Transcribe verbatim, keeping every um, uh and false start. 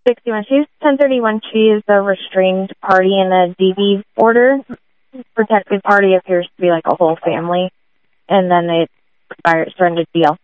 sixty-one. She's ten thirty-one. She is the restrained party in the D V order. Protected party appears to be like a whole family. And then it expired, surrendered D L